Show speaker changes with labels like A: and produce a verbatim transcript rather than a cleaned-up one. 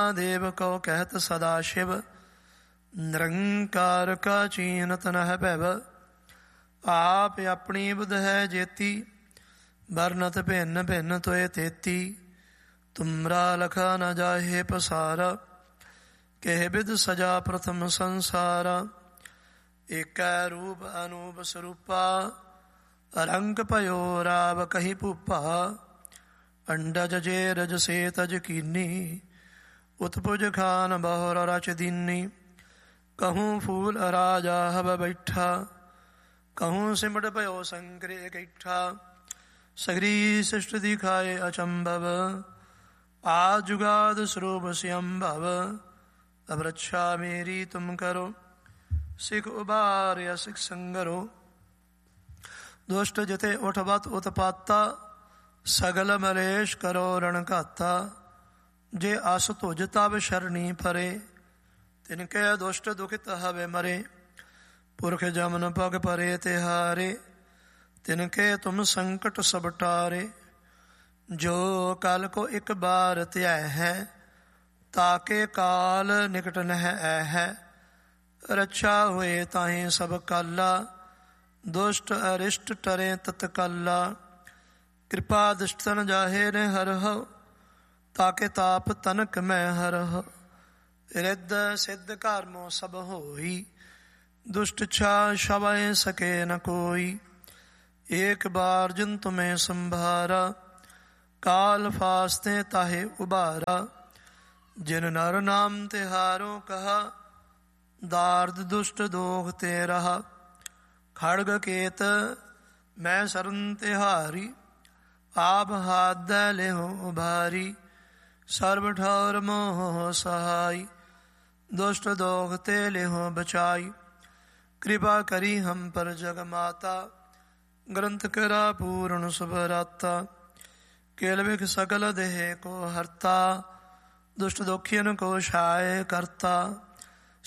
A: महादेव को कहत सदाशिव, निरंकार का चीनत नह भैव। आप अपनी बुध है जेती, बरनत भिन्न भिन्न तोय तेती। तुमरा लखा न जाहे पसारा, कह बिद सजा प्रथम संसारा। एक रूप अनूप स्वरूपा, रंग पयो राव कही पुपा। अंडज जे रज से तज कीनी, उत्पुज खान बहुर रच दीनी। कहूँ फूल राजा हब बैठा, कहूँ सिमट पयो संकरे इकट्ठा। सगरी सृष्ट दिखाए अचंभव, आज जुगाद स्वरूप स्वयंभव। अब रक्षा मेरी तुम करो, सिख उबार या सिख संगरो। दुष्ट जते उठबत उत्पाता, सगल मलेश करो रण घाता। जे आस तुझ तब शरणी फरे, तिनके दुष्ट दुखित हवे मरे। पुरख जमन पग परे तिहारे, तिनके तुम संकट सब टारे। जो कल को एक बार त्याय है, ताके काल निकट नह है। रक्षा हुए ताहि सब काला, दुष्ट अरिष्ट टरे तत्काला। कृपा दुष्टन जाहे ने हर हो, ताके ताप तनक मैं हर हो। रिद्ध सिद्ध कर्मो सब होई, दुष्ट छा शवय सके न कोई। एक बार जिन तुम्हें संभारा, काल फास्ते ताहे उबारा। जिन नर नाम तिहारो कहा, दार्द दुष्ट दोख ते रहा। खड़ग केत मैं सरन तिहारी, आप हाथ ले हो उभारी। सर्व ठौर मोह सहाय, दुष्ट दोख ते ले हो बचाई। कृपा करी हम पर जग माता, ग्रंथ करा पूर्ण सुभराता। केलविख सकल देह को हरता, दुष्ट दुखियन को शाय करता।